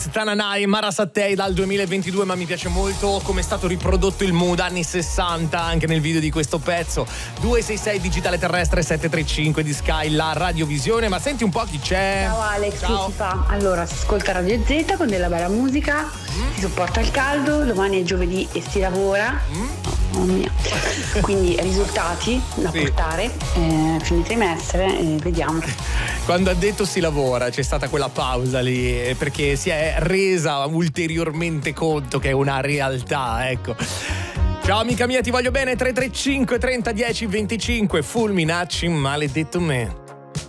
Tananai, Mara Sattei dal 2022, ma mi piace molto come è stato riprodotto il mood anni 60 anche nel video di questo pezzo. 266 digitale terrestre 735 di Sky, la radiovisione. Ma senti un po' chi c'è. Ciao Alex, ciao. che si fa? Allora, si ascolta Radio Z con della bella musica, si sopporta il caldo, domani è giovedì e si lavora. Oh mia. Quindi risultati da portare, fine trimestre, vediamo. Quando ha detto si lavora c'è stata quella pausa lì perché si è resa ulteriormente conto che è una realtà, ecco. Ciao amica mia, ti voglio bene. 335 30 10 25 Fulminacci, maledetto me.